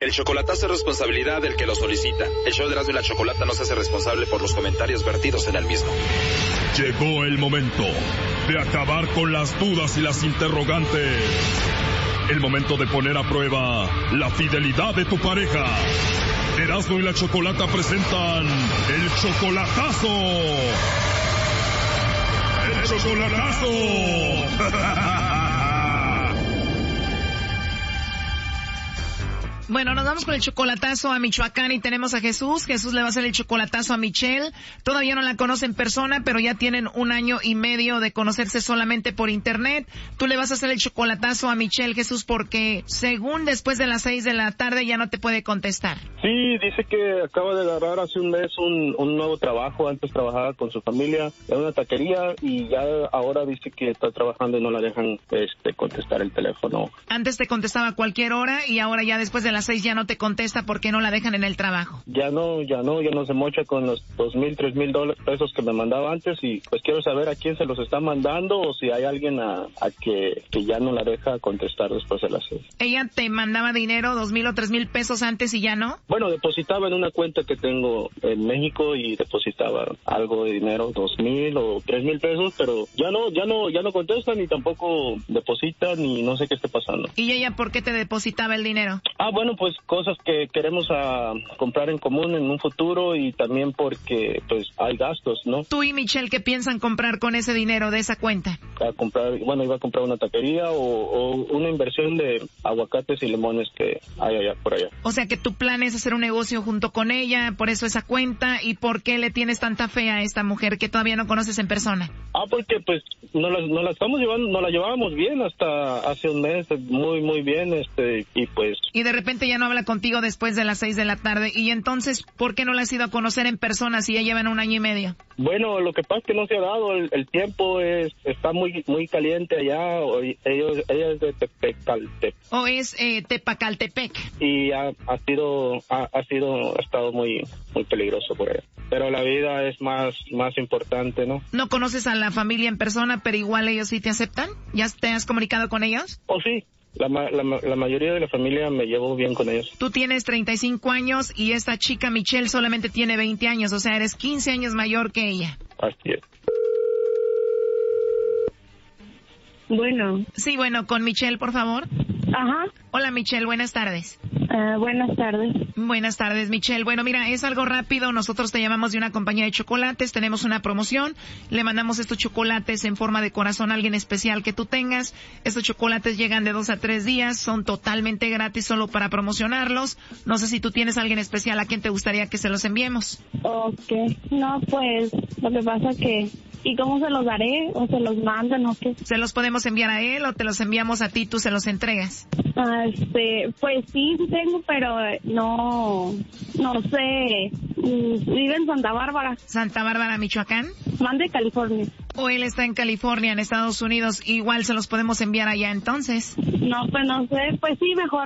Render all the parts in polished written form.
El chocolatazo es responsabilidad del que lo solicita. El show de Erasmo y la Chocolata no se hace responsable por los comentarios vertidos en el mismo. Llegó el momento de acabar con las dudas y las interrogantes. El momento de poner a prueba la fidelidad de tu pareja. Erasmo y la Chocolata presentan el chocolatazo. ¡El chocolatazo! Bueno, nos vamos con el chocolatazo a Michoacán y tenemos a Jesús. Jesús le va a hacer el chocolatazo a Michelle. Todavía no la conoce en persona, pero ya tienen 1 año y medio de conocerse solamente por internet. Tú le vas a hacer el chocolatazo a Michelle, Jesús, porque según después de las 6 de la tarde ya no te puede contestar. Sí, dice que acaba de agarrar hace un mes un nuevo trabajo. Antes trabajaba con su familia en una taquería y ya ahora dice que está trabajando y no la dejan contestar el teléfono. Antes te contestaba a cualquier hora y ahora ya después de las 6 ya no te contesta porque no la dejan en el trabajo. Ya no se mocha con los $2,000, $3,000 pesos que me mandaba antes y pues quiero saber a quién se los está mandando o si hay alguien a que ya no la deja contestar después de las 6. ¿Ella te mandaba dinero, 2,000 o 3,000 pesos antes y ya no? Bueno, depositaba en una cuenta que tengo en México y depositaba algo de dinero, 2,000 o 3,000 pesos, pero ya no contesta ni tampoco deposita ni no sé qué esté pasando. ¿Y ella por qué te depositaba el dinero? Bueno, pues cosas que queremos comprar en común en un futuro y también porque pues hay gastos, ¿no? ¿Tú y Michelle qué piensan comprar con ese dinero de esa cuenta? Iba a comprar una taquería o una inversión de aguacates y limones que hay allá por allá. O sea que tu plan es hacer un negocio junto con ella, por eso esa cuenta. ¿Y por qué le tienes tanta fe a esta mujer que todavía no conoces en persona? Porque pues nos la llevábamos bien hasta hace un mes, muy bien, y pues... Y de repente ya no habla contigo después de las 6 de la tarde. Y entonces, ¿por qué no la has ido a conocer en persona si ya llevan 1 año y medio? Bueno, lo que pasa es que no se ha dado, el tiempo está muy caliente allá, ella es de Tepecaltepec. ¿O es Tepacaltepec? Y ha estado muy peligroso por allá. Pero la vida es más importante, ¿no? ¿No conoces a la familia en persona, pero igual ellos sí te aceptan? ¿Ya te has comunicado con ellos? Sí. La mayoría de la familia me llevo bien con ellos. Tú tienes 35 años y esta chica Michelle solamente tiene 20 años, o sea, eres 15 años mayor que ella. Así es. Bueno. Sí, con Michelle, por favor. Ajá. Hola, Michelle, buenas tardes. Buenas tardes. Buenas tardes, Michelle. Bueno, mira, es algo rápido. Nosotros te llamamos de una compañía de chocolates. Tenemos una promoción. Le mandamos estos chocolates en forma de corazón a alguien especial que tú tengas. Estos chocolates llegan de 2 a 3 días. Son totalmente gratis solo para promocionarlos. No sé si tú tienes a alguien especial a quien te gustaría que se los enviemos. Okay. No, pues, lo que pasa que... ¿Y cómo se los daré? ¿O se los mandan o qué? ¿Se los podemos enviar a él o te los enviamos a ti, tú se los entregas? Pues sí tengo, pero no sé. Vive en Santa Bárbara. ¿Santa Bárbara, Michoacán? Mande California. ¿O él está en California, en Estados Unidos? Igual se los podemos enviar allá entonces. No, pues no sé. Pues sí, mejor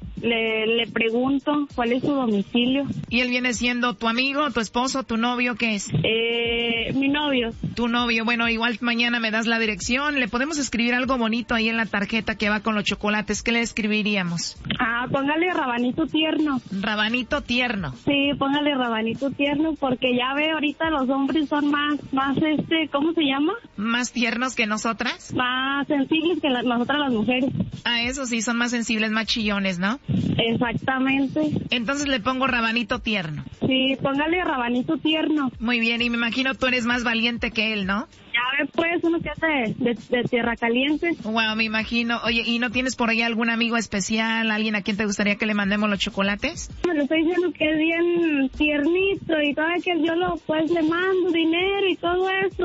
le pregunto cuál es su domicilio. ¿Y él viene siendo tu amigo, tu esposo, tu novio? ¿Qué es? Mi novio. Tu novio. Bueno, igual mañana me das la dirección. Le podemos escribir algo bonito ahí en la tarjeta que va con los chocolates. ¿Qué le escribiríamos? Póngale rabanito tierno. Rabanito tierno. Sí, póngale rabanito tierno porque ya ve ahorita los hombres son más ¿cómo se llama? ¿Más tiernos que nosotras? Más sensibles que nosotras las mujeres. Eso sí, son más sensibles, más chillones, ¿no? Exactamente. Entonces le pongo rabanito tierno. Sí, póngale rabanito tierno. Muy bien, y me imagino tú eres más valiente que él, ¿no? Ya ve pues, uno que hace de tierra caliente. Wow, me imagino. Oye, ¿y no tienes por ahí algún amigo especial, alguien a quien te gustaría que le mandemos los chocolates? Me lo estoy diciendo que es bien tiernito y todo, que yo le mando dinero y todo eso.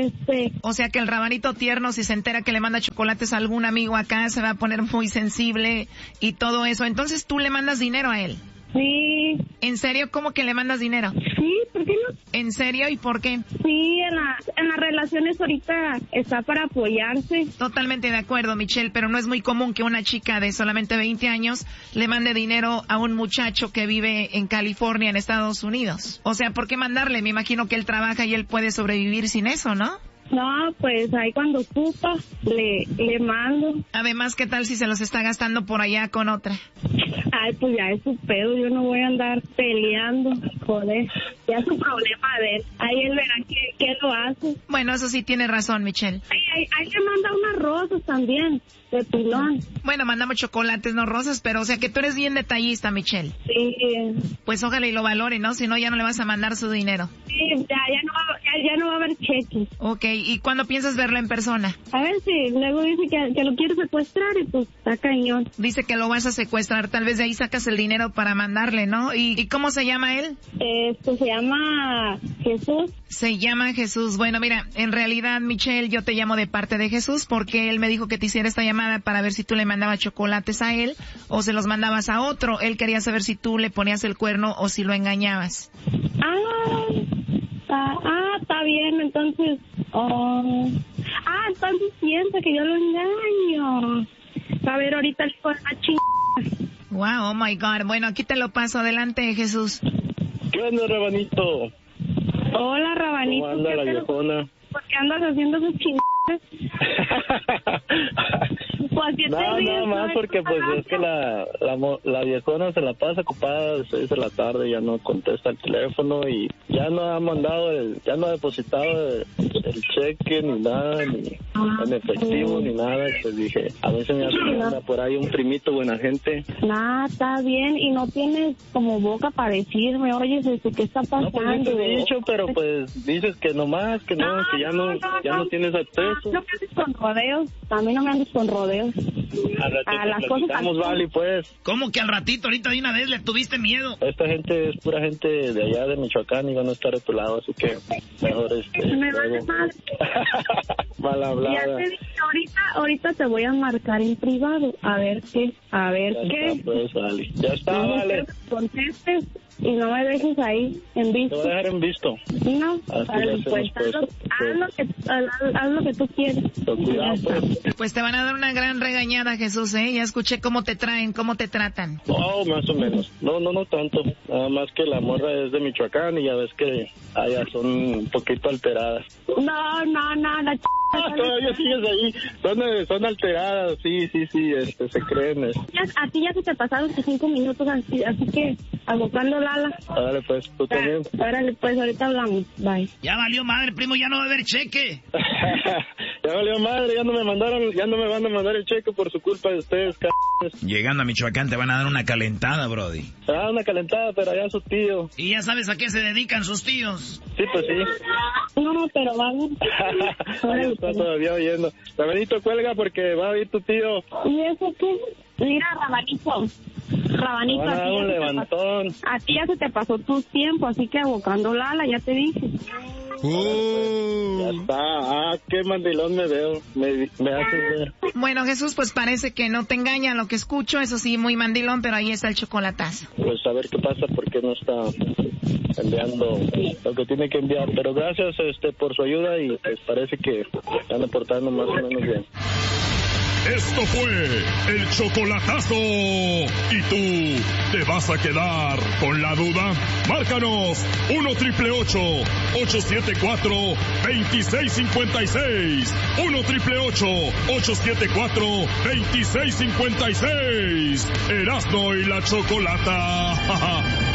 O sea que el rabanito tierno, si se entera que le manda chocolates a algún amigo acá, se va a poner muy sensible y todo eso. Entonces tú le mandas dinero a él. Sí. ¿En serio? ¿Cómo que le mandas dinero? Sí, ¿por qué no? ¿En serio? ¿Y por qué? Sí, en las relaciones ahorita está para apoyarse. Totalmente de acuerdo, Michelle, pero no es muy común que una chica de solamente 20 años le mande dinero a un muchacho que vive en California, en Estados Unidos. O sea, ¿por qué mandarle? Me imagino que él trabaja y él puede sobrevivir sin eso, ¿no? No, pues ahí cuando ocupa, le mando. Además, ¿qué tal si se los está gastando por allá con otra? Ay, pues ya es su pedo, yo no voy a andar peleando, joder. Ya es un problema de él. Ahí él verá qué lo hace. Bueno, eso sí tiene razón, Michelle. Ahí le manda unas rosas también, de pilón. Bueno, mandamos chocolates, no rosas, pero o sea que tú eres bien detallista, Michelle. Sí. Pues ojalá y lo valore, ¿no? Si no, ya no le vas a mandar su dinero. Sí, ya no va a haber cheques. Ok, ¿y cuándo piensas verla en persona? A ver si luego dice que lo quiere secuestrar y pues está cañón. Dice que lo vas a secuestrar, tal vez de ahí sacas el dinero para mandarle, ¿no? ¿Y cómo se llama él? Se llama Jesús. Se llama Jesús. Bueno, mira, en realidad, Michelle, yo te llamo de parte de Jesús porque él me dijo que te hiciera esta llamada para ver si tú le mandabas chocolates a él o se los mandabas a otro. Él quería saber si tú le ponías el cuerno o si lo engañabas. Está bien, entonces... entonces piensa que yo lo engaño. A ver, ahorita le pongo la chingada. Wow, oh my God. Bueno, aquí te lo paso. Adelante, Jesús. ¿Qué onda, Rabanito? Hola, Rabanito. ¿Cómo anda la viejona? ¿Por qué andas haciendo sus chingadas? Pues, nada más porque pues es que la viejona se la pasa ocupada de 6 de la tarde, ya no contesta el teléfono y ya no ha ya no ha depositado el cheque ni nada, ni en efectivo ni nada. Pues dije, a veces me hace por ahí un primito buena gente. Está bien, y no tienes como boca para decirme, oye, ¿qué está pasando? No, pues yo te he dicho, pero pues dices que nomás, que no, que ya no tienes acceso. No me andes con rodeos, a mí no me andes con rodeos. A las cosas vale, pues. ¿Cómo que al ratito, ahorita de una vez le tuviste miedo? Esta gente es pura gente de allá de Michoacán y van a estar de tu lado, así que mejor me vale mal. Mal hablada. Ya te dije, ahorita te voy a marcar en privado, a ver qué. Ya está, pues, vale. Ya está, no vale. Contestes y no me dejes ahí en visto. Te voy a dejar en visto. No, vale, pues haz lo que tú quieres. Cuidado, pues. Pues te van a dar una gran regañada, Jesús, ¿eh? Ya escuché cómo te traen, cómo te tratan. Oh, más o menos. No tanto. Nada más que la morra es de Michoacán y ya ves que allá son un poquito alteradas. No, la todavía sigues ahí. Son alteradas, sí, se creen. A ti ya se te pasaron tus 5 minutos, así que abocando Lala. Órale, pues, tú también. Órale, pues, ahorita hablamos. Bye. Ya valió madre, primo, ya no va a haber cheque. Ya valió madre, ya no me van a mandar el cheque por su culpa de ustedes, Llegando a Michoacán te van a dar una calentada, brody. Una calentada, pero allá su tío. ¿Y ya sabes a qué se dedican sus tíos? Sí, pues sí. No, pero vamos. Está todavía oyendo. Rabanito, cuelga porque va a oír tu tío. ¿Y eso qué? Mira, Rabanito, un levantón. A ti ya se te pasó tu tiempo, así que abocando Lala, ya te dije. Ya está. Qué mandilón me veo. Me haces ver. Bueno, Jesús, pues parece que no te engaña lo que escucho. Eso sí, muy mandilón, pero ahí está el chocolatazo. Pues a ver qué pasa, porque no está enviando lo que tiene que enviar. Pero gracias por su ayuda y pues parece que están aportando más o menos bien. Esto fue el chocolatazo. ¿Y tú te vas a quedar con la duda? Márcanos 1-888-874-2656. 1-888-874-2656. Erasmo y la Chocolata.